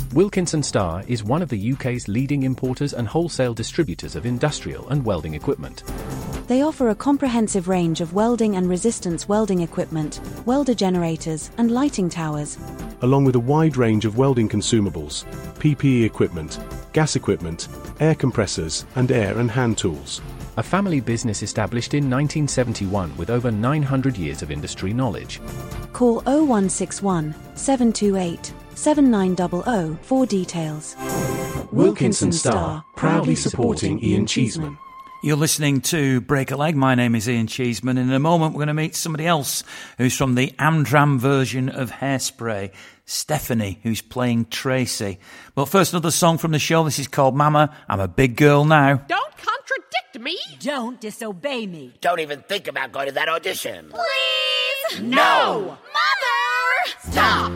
Wilkinson Star is one of the UK's leading importers and wholesale distributors of industrial and welding equipment. They offer a comprehensive range of welding and resistance welding equipment, welder generators, and lighting towers, along with a wide range of welding consumables, PPE equipment, gas equipment, air compressors, and air and hand tools. A family business established in 1971 with over 900 years of industry knowledge. Call 0161 728 7900 for details. Wilkinson Star, proudly supporting Ian Cheeseman. You're listening to Break a Leg. My name is Ian Cheeseman. In a moment, we're going to meet somebody else who's from the Amdram version of Hairspray, Stephanie, who's playing Tracy. But first, another song from the show. This is called Mama, I'm a Big Girl Now. Don't contradict me. Don't disobey me. Don't even think about going to that audition. Please. No. Mother. Stop.